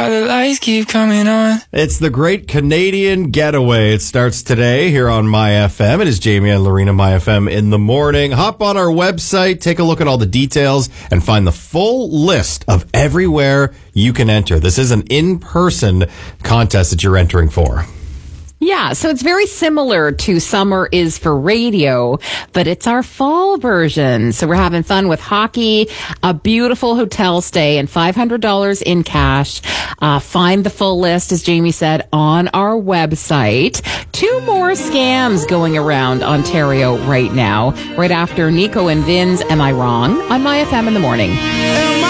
Why the lights keep coming on. It's the Great Canadian Getaway. It starts today here on My FM. It is Jamie and Lorena, My FM in the morning. Hop on our website, take a look at all the details, and find the full list of everywhere you can enter. This is an in-person contest that you're entering for. Yeah, so it's very similar to Summer is for Radio, but it's our fall version. So we're having fun with hockey, a beautiful hotel stay, and $500 in cash. Find the full list, as Jamie said, on our website. 2 more scams going around Ontario right now, right after Nico and Vin's Am I Wrong? On My FM in the morning.